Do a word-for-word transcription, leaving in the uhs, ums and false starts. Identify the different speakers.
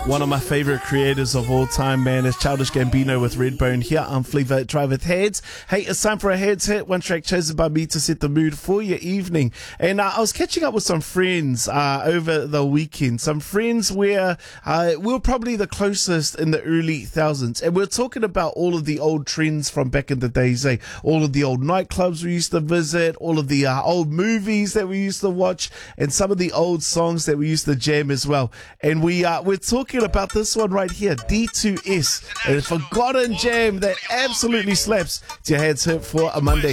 Speaker 1: One of my favorite creators of all time, man, is Childish Gambino with Redbone here on Flavor Drive with Heads. Hey, it's time for a Heads hit, one track chosen by me to set the mood for your evening. And uh, I was catching up with some friends uh, over the weekend, some friends where uh, we were probably the closest in the early thousands. And we're talking about all of the old trends from back in the days, eh? All of the old nightclubs we used to visit, all of the uh, old movies that we used to watch, and some of the old songs that we used to jam as well. And we, uh, we're talking about this one right here, D two S, and a forgotten jam that absolutely slaps. It's your Heads hit for a Monday.